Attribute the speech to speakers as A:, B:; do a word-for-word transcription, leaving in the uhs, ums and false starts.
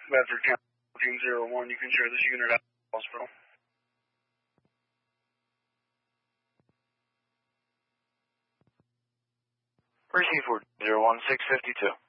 A: Bedford County fourteen zero one, you can share this unit out of the hospital.
B: Receive fourteen zero one, six fifty-two.